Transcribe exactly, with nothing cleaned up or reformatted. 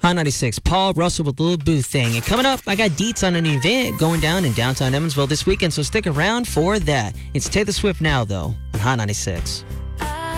Hot ninety-six, Paul Russell with Lil Boo Thing. And coming up, I got deets on an event going down in downtown Evansville this weekend, so stick around for that. It's Taylor Swift now, though, on Hot ninety-six.